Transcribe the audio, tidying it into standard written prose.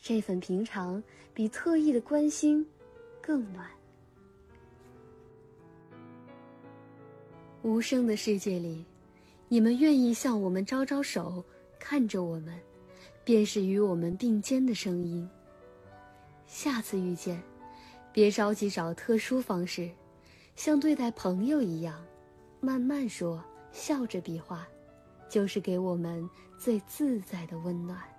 这份平常比特意的关心更暖。无声的世界里，你们愿意向我们招招手，看着我们，便是与我们并肩的声音。下次遇见，别着急找特殊方式，像对待朋友一样，慢慢说，笑着比划，就是给我们最自在的温暖。